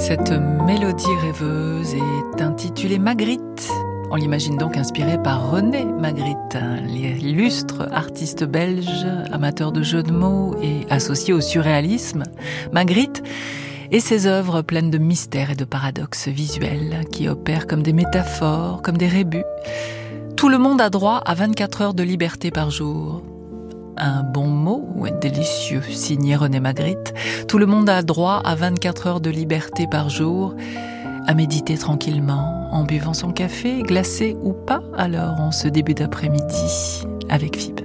Cette mélodie rêveuse est intitulée Magritte. On l'imagine donc inspirée par René Magritte, l'illustre artiste belge, amateur de jeux de mots et associé au surréalisme. Magritte et ses œuvres pleines de mystères et de paradoxes visuels qui opèrent comme des métaphores, comme des rébus. Tout le monde a droit à 24 heures de liberté par jour. Un bon mot, délicieux, signé René Magritte. Tout le monde a droit à 24 heures de liberté par jour, à méditer tranquillement, en buvant son café, glacé ou pas, alors en ce début d'après-midi, avec FIP.